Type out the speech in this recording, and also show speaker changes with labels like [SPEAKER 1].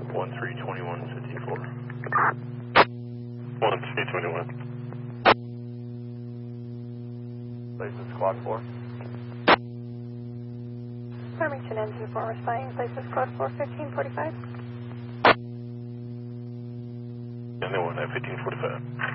[SPEAKER 1] 132154. 1321. Places Squad 4.
[SPEAKER 2] Farmington Engine 4 responding. Places Code 4, 1545.
[SPEAKER 1] And then one at 1545.